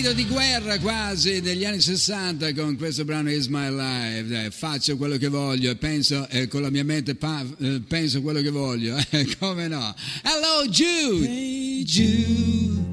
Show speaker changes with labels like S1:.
S1: grido di guerra quasi degli anni 60 con questo brano Is My Life. Faccio quello che voglio e penso con la mia mente penso quello che voglio. Come no? Hello Jude. Hey Jude.